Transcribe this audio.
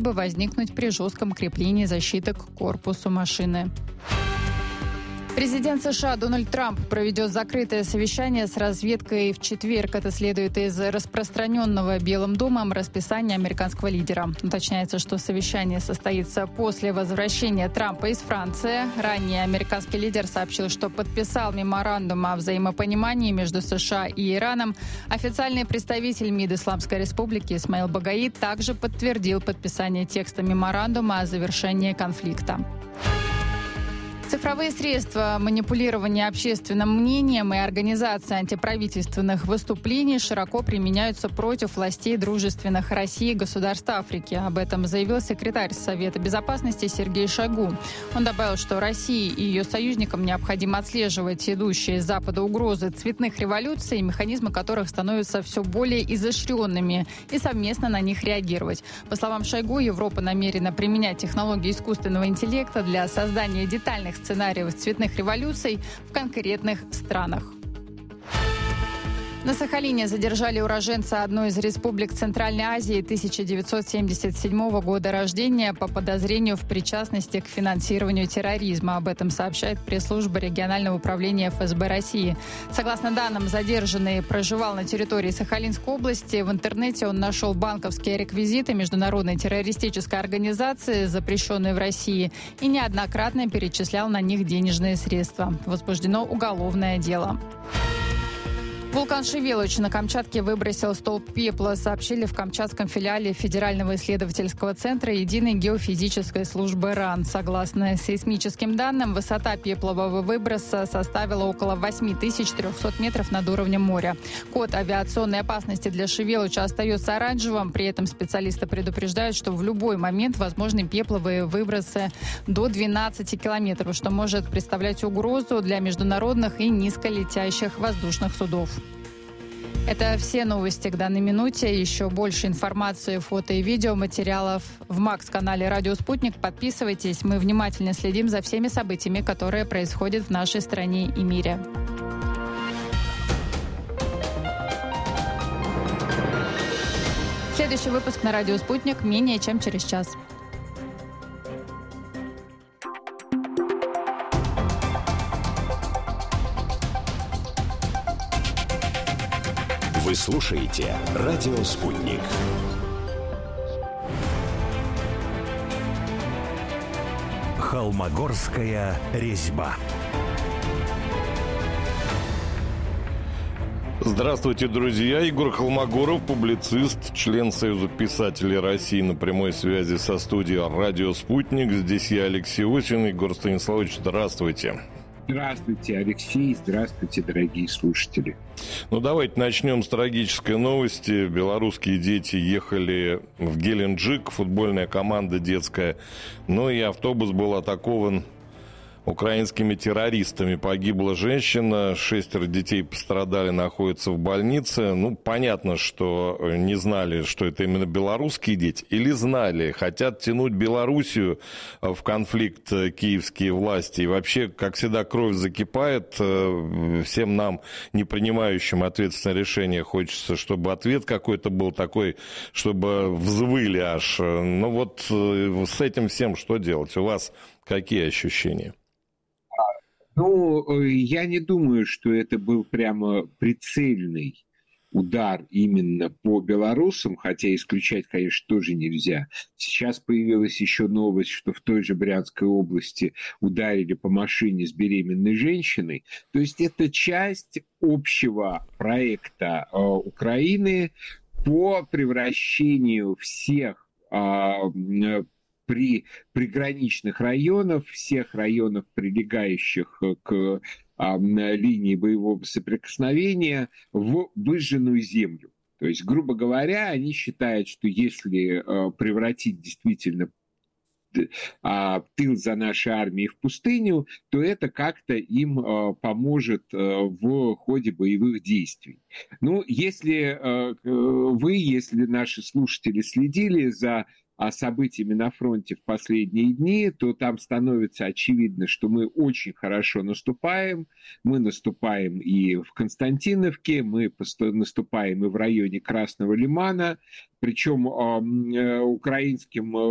бы возникнуть при жестком креплении защиты к корпусу машины. Президент США Дональд Трамп проведет закрытое совещание с разведкой в четверг. Это следует из распространенного Белым домом расписания американского лидера. Уточняется, что совещание состоится после возвращения Трампа из Франции. Ранее американский лидер сообщил, что подписал меморандум о взаимопонимании между США и Ираном. Официальный представитель МИД Исламской Республики Исмаил Багаи также подтвердил подписание текста меморандума о завершении конфликта. Цифровые средства манипулирования общественным мнением и организации антиправительственных выступлений широко применяются против властей дружественных России государств Африки. Об этом заявил секретарь Совета Безопасности Сергей Шойгу. Он добавил, что России и ее союзникам необходимо отслеживать идущие с Запада угрозы цветных революций, механизмы которых становятся все более изощренными, и совместно на них реагировать. По словам Шойгу, Европа намерена применять технологии искусственного интеллекта для создания детальных сценариев цветных революций в конкретных странах. На Сахалине задержали уроженца одной из республик Центральной Азии 1977 года рождения по подозрению в причастности к финансированию терроризма. Об этом сообщает пресс-служба регионального управления ФСБ России. Согласно данным, задержанный проживал на территории Сахалинской области. В интернете он нашел банковские реквизиты международной террористической организации, запрещенной в России, и неоднократно перечислял на них денежные средства. Возбуждено уголовное дело. Вулкан Шевелуч на Камчатке выбросил столб пепла, сообщили в камчатском филиале Федерального исследовательского центра Единой геофизической службы РАН. Согласно сейсмическим данным, высота пеплового выброса составила около 8300 метров над уровнем моря. Код авиационной опасности для Шевелуча остается оранжевым. При этом специалисты предупреждают, что в любой момент возможны пепловые выбросы до 12 километров, что может представлять угрозу для международных и низколетящих воздушных судов. Это все новости к данной минуте. Еще больше информации, фото и видеоматериалов в МАКС-канале «Радио Спутник». Подписывайтесь. Мы внимательно следим за всеми событиями, которые происходят в нашей стране и мире. Следующий выпуск на «Радио Спутник» менее чем через час. Вы слушаете «Радио Спутник». Холмогорская резьба. Здравствуйте, друзья. Егор Холмогоров, публицист, член Союза писателей России, на прямой связи со студией «Радио Спутник». Здесь я, Алексей Осин. Егор Станиславович, здравствуйте. Здравствуйте, Алексей. Здравствуйте, дорогие слушатели. Ну, давайте начнем с трагической новости. Белорусские дети ехали в Геленджик, футбольная команда детская, но и автобус был атакован украинскими террористами. Погибла женщина, 6 детей пострадали, находятся в больнице. Ну, понятно, что не знали, что это именно белорусские дети, или знали, хотят тянуть Белоруссию в конфликт киевские власти. И вообще, как всегда, кровь закипает. Всем нам, не принимающим ответственное решение, хочется, чтобы ответ какой-то был такой, чтобы взвыли аж. Ну вот с этим всем что делать? У вас какие ощущения? Ну, я не думаю, что это был прямо прицельный удар именно по белорусам, хотя исключать, конечно, тоже нельзя. Сейчас появилась еще новость, что в той же Брянской области ударили по машине с беременной женщиной. То есть это часть общего проекта Украины по превращению всех приграничных районов, всех районов, прилегающих к линии боевого соприкосновения, в выжженную землю. То есть, грубо говоря, они считают, что если превратить действительно тыл за нашей армией в пустыню, то это как-то им поможет в ходе боевых действий. Ну, если наши слушатели следили за событиями на фронте в последние дни, то там становится очевидно, что мы очень хорошо наступаем. Мы наступаем и в Константиновке, мы наступаем и в районе Красного Лимана. Причем украинским